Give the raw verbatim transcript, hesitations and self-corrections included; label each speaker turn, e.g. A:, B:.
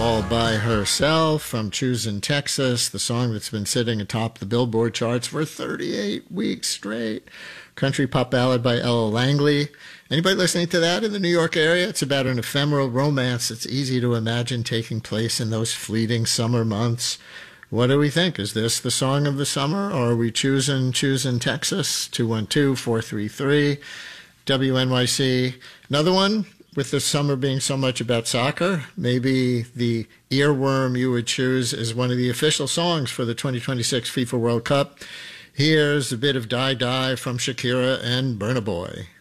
A: All by Herself from Choosing Texas, the song that's been sitting atop the Billboard charts for thirty-eight weeks straight. Country pop ballad by Ella Langley. Anybody listening to that in the New York area? It's about an ephemeral romance that's easy to imagine taking place in those fleeting summer months. What do we think? Is this the song of the summer, or are we choosing choosing Texas? two one two, four three three, W N Y C. Another one, with the summer being so much about soccer, maybe the earworm you would choose is one of the official songs for the twenty twenty-six FIFA World Cup. Here's a bit of Die Die from Shakira and Burna Boy.